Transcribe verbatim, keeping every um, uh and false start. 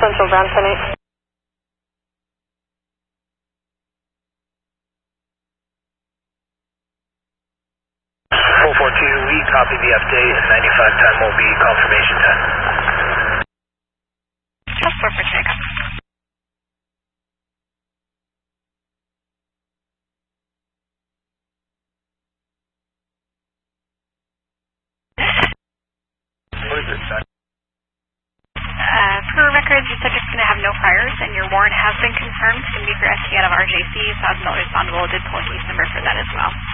Central ground ten eight. four four two, we copy the update, and ninety-five ten will be confirmation ten. That's four four two. What is it, son? Uh, per records, your subject's going to have no priors, and your warrant has been confirmed. It's going to be for S T out of R J C, so as not respondable, did pull a case number for that as well.